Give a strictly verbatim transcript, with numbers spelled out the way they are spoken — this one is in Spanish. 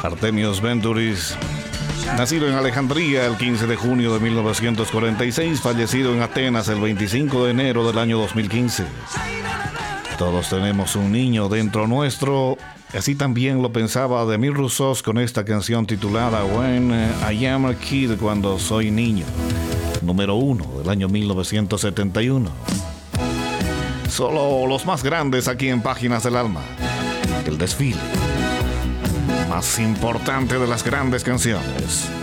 Artemios Venturis, nacido en Alejandría el quince de junio de mil novecientos cuarenta y seis, fallecido en Atenas el veinticinco de enero del año dos mil quince. Todos tenemos un niño dentro nuestro, así también lo pensaba Demis Roussos con esta canción titulada When I Am a Kid, cuando soy niño, número uno del año mil novecientos setenta y uno. Solo los más grandes aquí en Páginas del Alma. El desfile más importante de las grandes canciones.